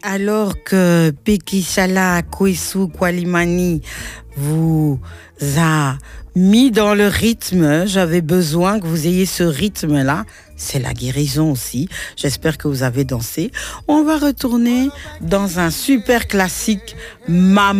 Alors que Pekishala Kwesu Kwalimani vous a mis dans le rythme, j'avais besoin que vous ayez ce rythme-là. C'est la guérison aussi. J'espère que vous avez dansé. On va retourner dans un super classique, Maman.